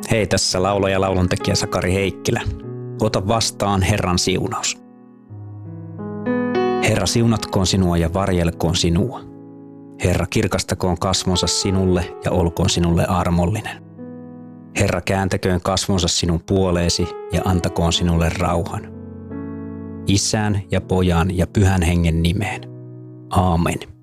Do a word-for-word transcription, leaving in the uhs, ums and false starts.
Hei, tässä laulaja ja lauluntekijä Sakari Heikkilä. Ota vastaan Herran siunaus. Herra siunatkoon sinua ja varjelkoon sinua. Herra kirkastakoon kasvonsa sinulle ja olkoon sinulle armollinen. Herra kääntäköön kasvonsa sinun puoleesi ja antakoon sinulle rauhan. Isän ja Pojan ja Pyhän Hengen nimeen. Aamen.